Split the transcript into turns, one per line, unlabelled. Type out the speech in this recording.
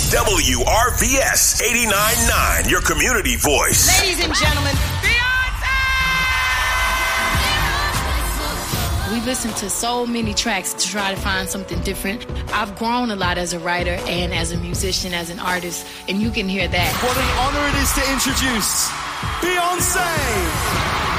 WRVS 89.9, your community voice.
Ladies and gentlemen, Beyonce! We listen to so many tracks to try to find something different. I've grown a lot as a writer and as a musician, as an artist, and you can hear that.
What an honor it is to introduce Beyonce!